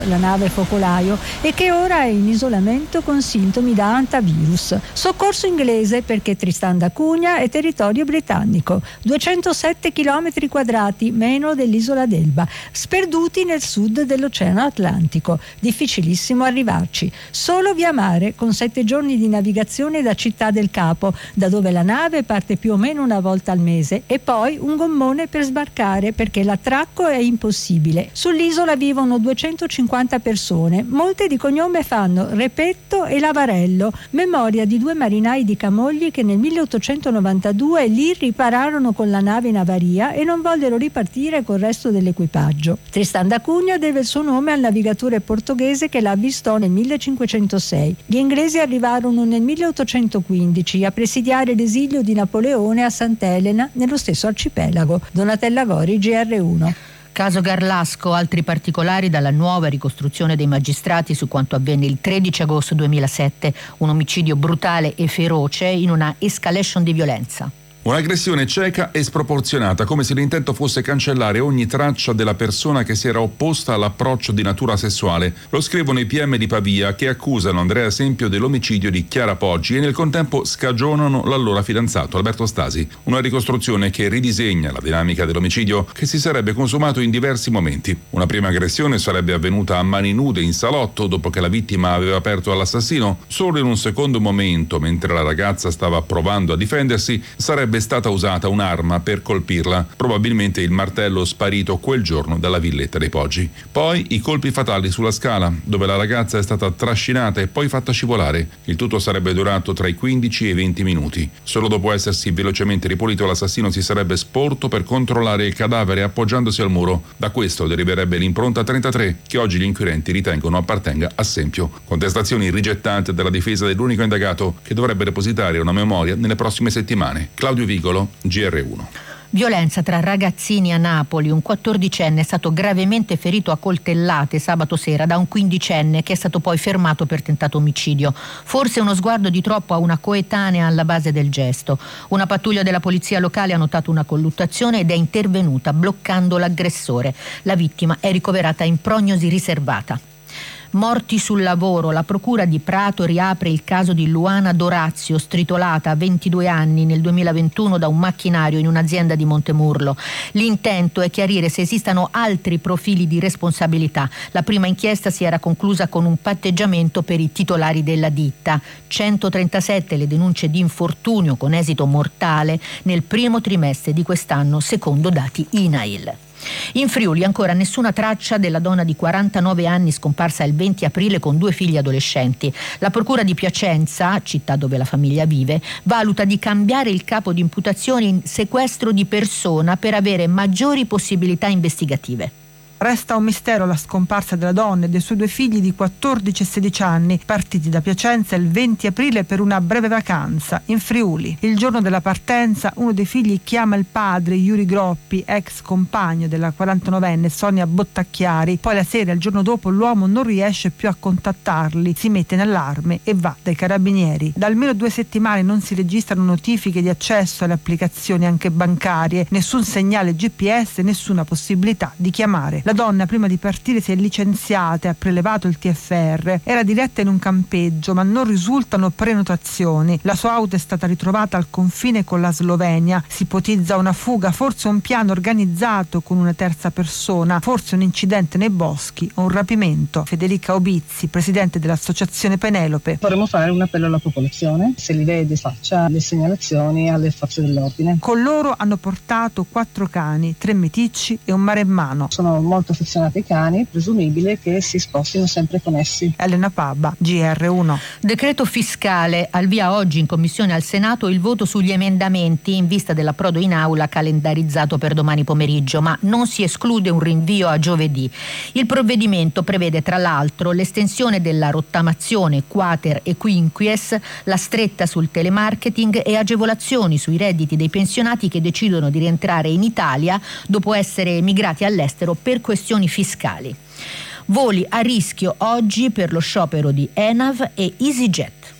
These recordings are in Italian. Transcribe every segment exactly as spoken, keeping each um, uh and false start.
la nave focolaio, e che ora è in isolamento con sintomi da antivirus. Soccorso inglese perché Tristan da Cunha è territorio britannico, duecentosette chilometri quadrati meno dell'isola d'Elba, sperduti nel sud dell'Oceano Atlantico, difficilissimo arrivarci, solo via mare con sette giorni di navigazione da Città del Capo, da dove la nave parte più o meno una volta al mese, e poi un gommone per sbarcare perché l'attracco è impossibile. Sull'isola vivono duecentocinquanta persone, molte di cognome fanno Repetto e Lavarello, memoria di due marinai di Camogli che nel milleottocentonovantadue lì ripararono con la nave in avaria e non vollero ripartire col resto dell'equipaggio. Tristan da Cunha deve il suo nome al navigatore portoghese che la avvistò nel millecinquecentosei. Gli inglesi arrivarono nel milleottocentoquindici a presidiare l'esilio di Napoleone a Sant'Elena nello stesso arcipelago. Donatella Gori, G R uno. Caso Garlasco, altri particolari dalla nuova ricostruzione dei magistrati su quanto avvenne il tredici agosto duemilasette, un omicidio brutale e feroce in una escalation di violenza. Un'aggressione cieca e sproporzionata, come se l'intento fosse cancellare ogni traccia della persona che si era opposta all'approccio di natura sessuale. Lo scrivono i P M di Pavia, che accusano Andrea Sempio dell'omicidio di Chiara Poggi e nel contempo scagionano l'allora fidanzato Alberto Stasi. Una ricostruzione che ridisegna la dinamica dell'omicidio che si sarebbe consumato in diversi momenti. Una prima aggressione sarebbe avvenuta a mani nude in salotto dopo che la vittima aveva aperto all'assassino. Solo in un secondo momento, mentre la ragazza stava provando a difendersi, sarebbe è stata usata un'arma per colpirla, probabilmente il martello sparito quel giorno dalla villetta dei Poggi. Poi i colpi fatali sulla scala, dove la ragazza è stata trascinata e poi fatta scivolare. Il tutto sarebbe durato tra i quindici e i venti minuti. Solo dopo essersi velocemente ripulito, l'assassino si sarebbe sporto per controllare il cadavere appoggiandosi al muro. Da questo deriverebbe l'impronta trentatré, che oggi gli inquirenti ritengono appartenga a Sempio. Contestazioni rigettate dalla difesa dell'unico indagato, che dovrebbe depositare una memoria nelle prossime settimane. Claudio Vigolo, G R uno. Violenza tra ragazzini a Napoli. Un quattordicenne è stato gravemente ferito a coltellate sabato sera da un quindicenne che è stato poi fermato per tentato omicidio. Forse uno sguardo di troppo a una coetanea alla base del gesto. Una pattuglia della polizia locale ha notato una colluttazione ed è intervenuta bloccando l'aggressore. La vittima è ricoverata in prognosi riservata. Morti sul lavoro. La procura di Prato riapre il caso di Luana Dorazio, stritolata a ventidue anni nel duemilaventuno da un macchinario in un'azienda di Montemurlo. L'intento è chiarire se esistano altri profili di responsabilità. La prima inchiesta si era conclusa con un patteggiamento per i titolari della ditta. centotrentasette le denunce di infortunio con esito mortale nel primo trimestre di quest'anno, secondo dati I N A I L. In Friuli ancora nessuna traccia della donna di quarantanove anni scomparsa il venti aprile con due figli adolescenti. La procura di Piacenza, città dove la famiglia vive, valuta di cambiare il capo di imputazione in sequestro di persona per avere maggiori possibilità investigative. Resta un mistero la scomparsa della donna e dei suoi due figli di quattordici e sedici anni, partiti da Piacenza il venti aprile per una breve vacanza in Friuli. Il giorno della partenza uno dei figli chiama il padre Yuri Groppi, ex compagno della quarantanovenne Sonia Bottacchiari. Poi la sera, il giorno dopo, l'uomo non riesce più a contattarli, si mette in allarme e va dai carabinieri. Da almeno due settimane non si registrano notifiche di accesso alle applicazioni anche bancarie, nessun segnale G P S, nessuna possibilità di chiamare. La donna prima di partire si è licenziata e ha prelevato il T F R. Era diretta in un campeggio, ma non risultano prenotazioni. La sua auto è stata ritrovata al confine con la Slovenia. Si ipotizza una fuga, forse un piano organizzato con una terza persona, forse un incidente nei boschi o un rapimento. Federica Obizzi, presidente dell'associazione Penelope. Vorremmo fare un appello alla popolazione, se li vede faccia le segnalazioni alle forze dell'ordine. Con loro hanno portato quattro cani, tre meticci e un maremmano. Sono molto affezionati ai cani, presumibile che si spostino sempre con essi. Elena Pabba, G R uno. Decreto fiscale. Al via oggi in commissione al Senato il voto sugli emendamenti in vista dell'approdo in aula calendarizzato per domani pomeriggio, ma non si esclude un rinvio a giovedì. Il provvedimento prevede tra l'altro l'estensione della rottamazione quater e quinquies, la stretta sul telemarketing e agevolazioni sui redditi dei pensionati che decidono di rientrare in Italia dopo essere emigrati all'estero per questioni fiscali. Voli a rischio oggi per lo sciopero di ENAV e EasyJet.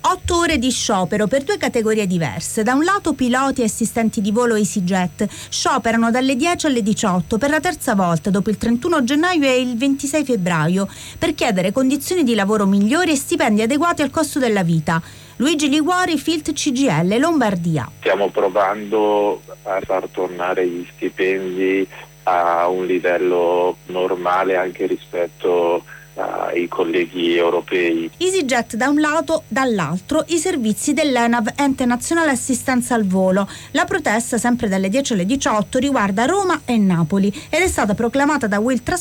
Otto ore di sciopero per due categorie diverse. Da un lato piloti e assistenti di volo EasyJet scioperano dalle dieci alle diciotto per la terza volta dopo il trentuno gennaio e il ventisei febbraio per chiedere condizioni di lavoro migliori e stipendi adeguati al costo della vita. Luigi Liguori, Filt C G I L Lombardia. Stiamo provando a far tornare gli stipendi a un livello normale anche rispetto ai colleghi europei. EasyJet da un lato, dall'altro i servizi dell'ENAV, Ente Nazionale Assistenza al Volo. La protesta, sempre dalle dieci alle diciotto, riguarda Roma e Napoli ed è stata proclamata da Will Trans-